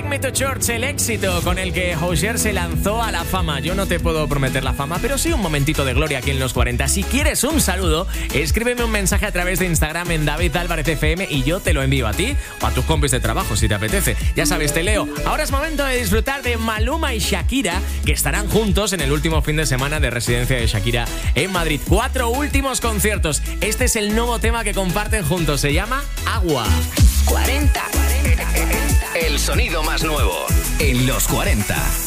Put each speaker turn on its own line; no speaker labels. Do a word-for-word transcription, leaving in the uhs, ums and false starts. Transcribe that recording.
Take Me to Church, el éxito con el que Hozier se lanzó a la fama. Yo no te puedo prometer la fama, pero sí un momentito de gloria aquí en los cuarenta. Si quieres un saludo, escríbeme un mensaje a través de Instagram en David Álvarez F M y yo te lo envío a ti o a tus compis de trabajo si te apetece. Ya sabes, te leo. Ahora es momento de disfrutar de Maluma y Shakira, que estarán juntos en el último fin de semana de residencia de Shakira en Madrid. Cuatro últimos conciertos. Este es el nuevo tema que comparten juntos. Se llama Agua.
cuarenta. El sonido más nuevo en los cuarenta.